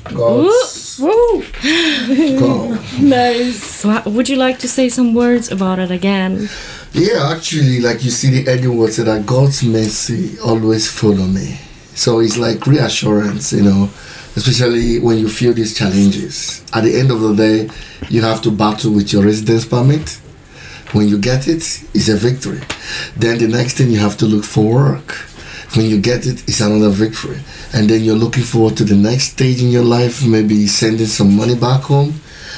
God's Woo! call. Nice. So, would you like to say some words about it again? Yeah, actually, like you see, the ending word said that God's mercy always follow me. So it's like reassurance, especially when you feel these challenges. At the end of the day, you have to battle with your residence permit. When you get it, it's a victory. Then the next thing you have to look for work. When you get it, it's another victory. And then you're looking forward to the next stage in your life, maybe sending some money back home.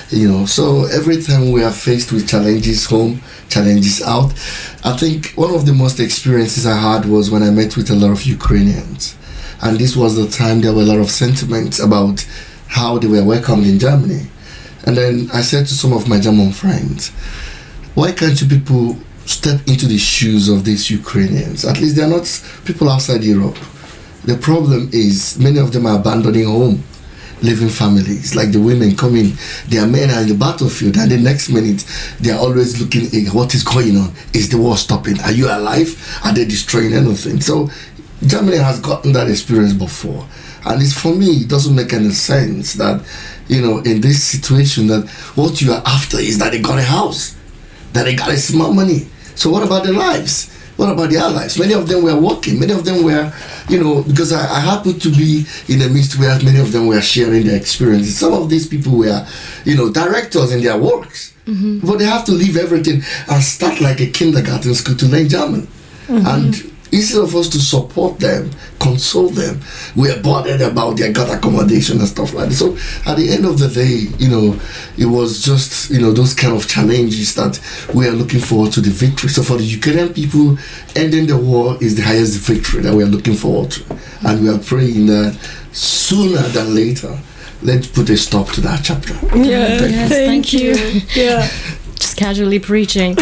So every time we are faced with challenges home, challenges out, I think one of the most experiences I had was when I met with a lot of Ukrainians. And this was the time there were a lot of sentiments about how they were welcomed in Germany. And then I said to some of my German friends, why can't you people step into the shoes of these Ukrainians? At least they are not people outside Europe. The problem is many of them are abandoning home, leaving families. Like the women come in, their men are in the battlefield, and the next minute they are always looking at what is going on. Is the war stopping? Are you alive? Are they destroying anything? So Germany has gotten that experience before. And it's, for me, it doesn't make any sense that, in this situation, that what you are after is that they got a house, that they got a small money. So what about their lives? What about their lives? Many of them were working. Many of them were, because I happened to be in a midst where many of them were sharing their experiences. Some of these people were, directors in their works. Mm-hmm. But they have to leave everything and start like a kindergarten school to learn German. Mm-hmm. And instead of us to support them, console them, we are bothered about their gut accommodation and stuff like that. So at the end of the day, it was just, those kind of challenges that we are looking forward to the victory. So for the Ukrainian people, ending the war is the highest victory that we are looking forward to. And we are praying that sooner than later, let's put a stop to that chapter. Yeah, Thank you. Yeah. Just casually preaching.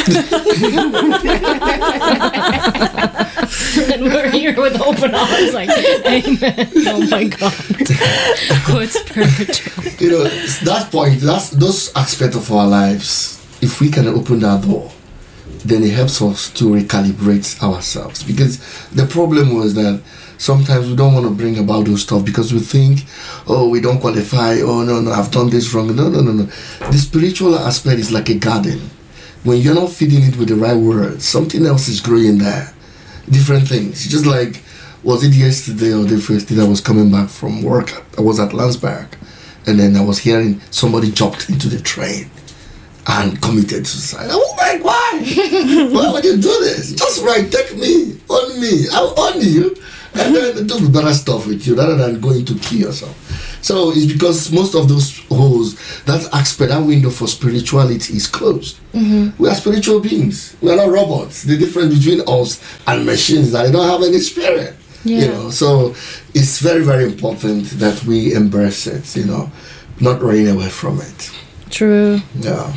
And we're here with open arms, like, amen. Oh my God. Quite spiritual. That point, those aspects of our lives, if we can open that door, then it helps us to recalibrate ourselves. Because the problem was that sometimes we don't want to bring about those stuff because we think, we don't qualify, no, I've done this wrong. No. The spiritual aspect is like a garden. When you're not feeding it with the right words, something else is growing there. Different things. Just like, was it yesterday or the first day I was coming back from work? I was at Landsberg, and then I was hearing somebody jumped into the train and committed suicide. I was like, why? Why would you do this? Just take me, on me, I'll own you, and then do better stuff with you rather than going to kill yourself. So it's because most of those holes, that aspect, that window for spirituality is closed. Mm-hmm. We are spiritual beings. We are not robots. The difference between us and machines is that they don't have any spirit. Yeah. So it's very, very important that we embrace it, not running away from it. True. Yeah.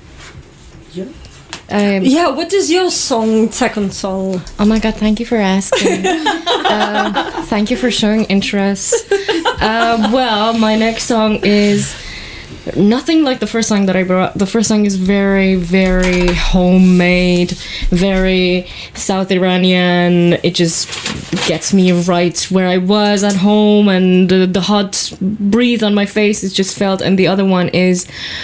What is your second song? Oh my God, thank you for asking. Thank you for showing interest. Well, my next song is nothing like the first song that I brought. The first song is very, very homemade, very South Iranian. It just gets me right where I was at home, and the hot breeze on my face is just felt. And the other one is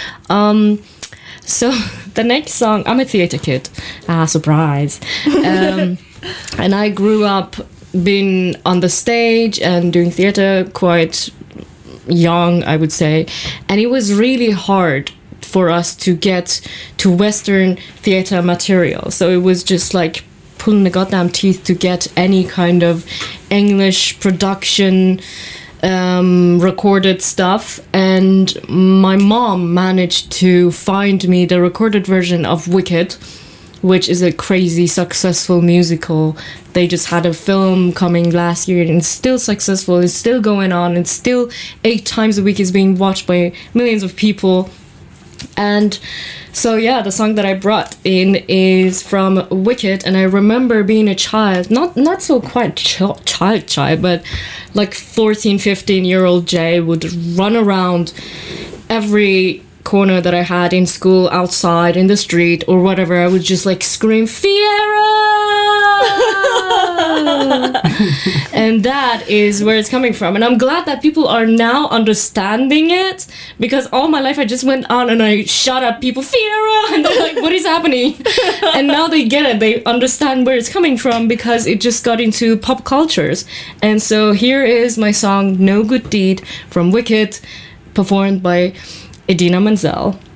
so the next song, I'm a theater kid. Surprise. And I grew up being on the stage and doing theater quite young, I would say. And it was really hard for us to get to Western theater material. So it was just like pulling the goddamn teeth to get any kind of English production recorded stuff, and my mom managed to find me the recorded version of Wicked, which is a crazy successful musical. They just had a film coming last year and it's still successful, it's still going on, it's still 8 times a week is being watched by millions of people. And so the song that I brought in is from Wicked, and I remember being a child, not so quite child, but like 14-15-year-old Jay would run around every corner that I had in school, outside, in the street, or whatever. I would just like scream, Fiera! And that is where it's coming from. And I'm glad that people are now understanding it, because all my life I just went on and I shot at people, Fiera, and they're like, what is happening? And now they get it. They understand where it's coming from because it just got into pop cultures. And so here is my song No Good Deed from Wicked, performed by Idina Menzel.